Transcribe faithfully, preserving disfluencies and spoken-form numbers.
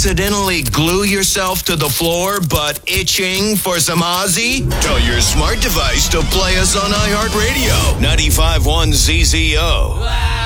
accidentally glue yourself to the floor but itching for some Ozzy? Tell your smart device to play us on iHeartRadio. ninety-five point one Z Z O.